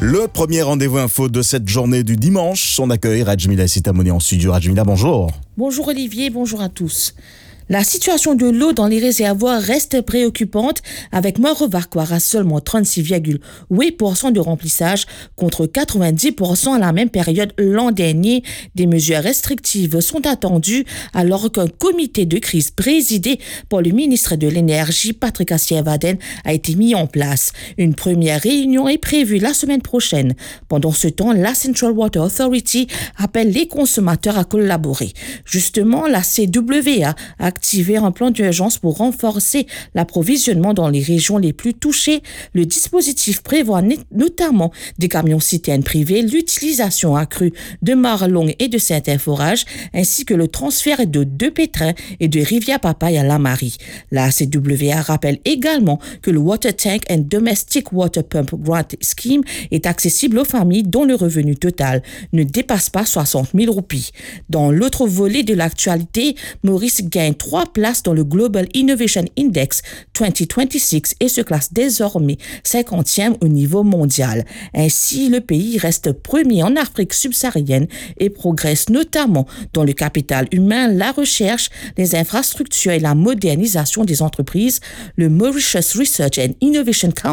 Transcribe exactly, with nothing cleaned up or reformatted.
Le premier rendez-vous info de cette journée du dimanche, son accueil, Rajmila Sitamoni en studio. Rajmila, bonjour. Bonjour Olivier, bonjour à tous. La situation de l'eau dans les réservoirs reste préoccupante avec Mort-Varcoire à seulement trente-six virgule huit pour cent de remplissage contre quatre-vingt-dix pour cent à la même période l'an dernier. Des mesures restrictives sont attendues alors qu'un comité de crise présidé par le ministre de l'Énergie, Patrick Assier-Vaden, a été mis en place. Une première réunion est prévue la semaine prochaine. Pendant ce temps, la Central Water Authority appelle les consommateurs à collaborer. Justement, la C W A a activer un plan d'urgence pour renforcer l'approvisionnement dans les régions les plus touchées. Le dispositif prévoit notamment des camions-citernes privés, l'utilisation accrue de mares longues et de certains forages, ainsi que le transfert de deux pétrins et de Rivière-Papaye à la Marie. La C W A rappelle également que le Water Tank and Domestic Water Pump Grant Scheme est accessible aux familles dont le revenu total ne dépasse pas soixante mille roupies. Dans l'autre volet de l'actualité, Maurice gagne trois places dans le Global Innovation Index deux mille vingt-six et se classe désormais cinquantième au niveau mondial. Ainsi, le pays reste premier en Afrique subsaharienne et progresse notamment dans le capital humain, la recherche, les infrastructures et la modernisation des entreprises. Le Mauritius Research and Innovation Council